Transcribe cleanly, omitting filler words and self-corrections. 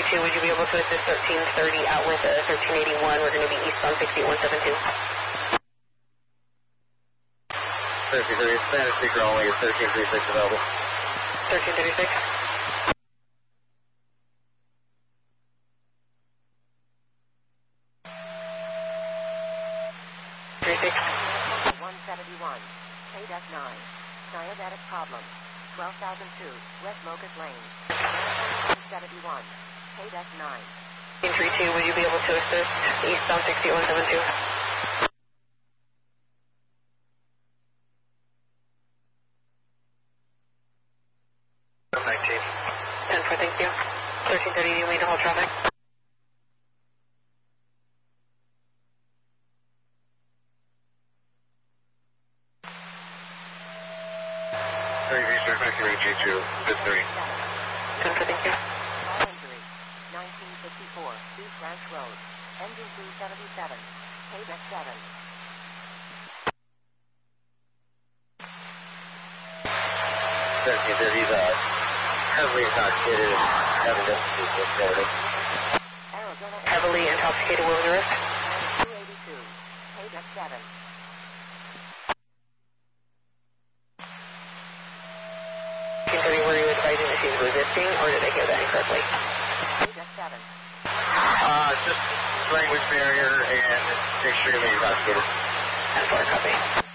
2, would you be able to assist 1330 out with 1381? We're going to be eastbound 68172. 1330, Spanish speaker only, 1336 available. 1336. KDEC 9, diabetic problem, 12,002, West Locust Lane, 71, KDEC 9. 32, would you be able to assist eastbound 68172? 19. 10-4, thank you. 1330, you need to hold traffic. G2, good 3. 10-4, thank you. Small injury, 1954, East Branch Road, engine 277, KDEC 7. 1330, heavily intoxicated and having difficulties with Florida. Arizona. Heavily intoxicated, what was the risk? 282, KDEC 7. Were you advising that she was resisting, or did I hear that incorrectly? KDEC 7. Just language barrier and extremely intoxicated. 10-4, copy.